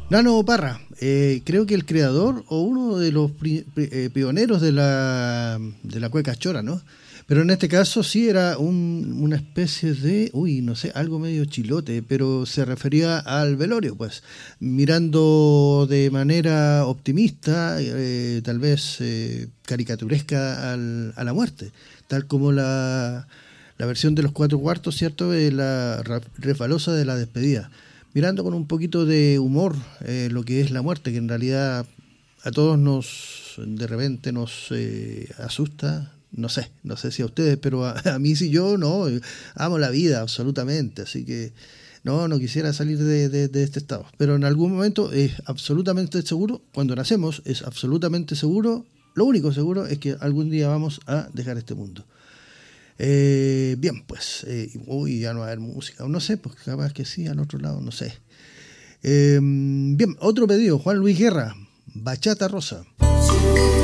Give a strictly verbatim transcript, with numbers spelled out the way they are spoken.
Nano Parra, eh, creo que el creador o uno de los pri- pri- eh, pioneros de la, de la cueca chora, ¿no? Pero en este caso sí era un, una especie de, uy, no sé, algo medio chilote, pero se refería al velorio, pues, mirando de manera optimista, eh, tal vez eh, caricaturesca al- a la muerte, tal como la, la versión de los cuatro cuartos, ¿cierto? De la ra- resbalosa de la despedida, mirando con un poquito de humor eh, lo que es la muerte, que en realidad a todos nos, de repente nos eh, asusta, no sé, no sé si a ustedes, pero a, a mí sí, yo no, eh, amo la vida absolutamente, así que no, no quisiera salir de, de, de este estado, pero en algún momento es absolutamente seguro, cuando nacemos es absolutamente seguro, lo único seguro es que algún día vamos a dejar este mundo. Eh, bien, pues, eh, uy, ya no va a haber música, no sé, pues capaz que sí, al otro lado, no sé. Eh, bien, otro pedido, Juan Luis Guerra, Bachata Rosa.